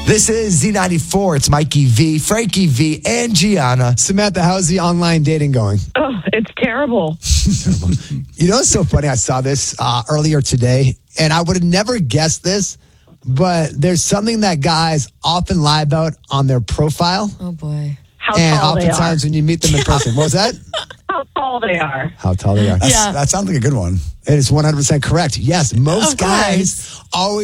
This is Z94. It's Mikey V, Frankie V, and Gianna. Samantha, how's the online dating going? Oh, it's terrible. You know, it's so funny. I saw this earlier today, and I would have never guessed this, but there's something that guys often lie about on their profile. Oh, boy. How And tall they are. oftentimes when you meet them in person. What was that? How tall they are. How tall they are. Yeah. That sounds like a good one. It is 100% correct. Yes, most Of course. guys always